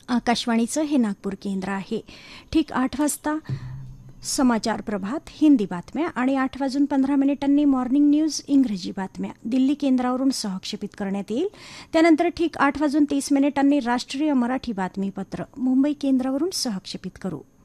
आकाशवाणीचं हे नागपूर केंद्र आहे. ठीक 8 वाजता समाचार प्रभात हिंदी बातम्या आणि 8:15 मॉर्निंग न्यूज इंग्रजी बातम्या दिल्ली केंद्रावरून सहक्षेपित करण्यात येईल. त्यानंतर ठीक 8:30 राष्ट्रीय मराठी बातमीपत्र मुंबई केंद्रावरून सहक्षेपित करू.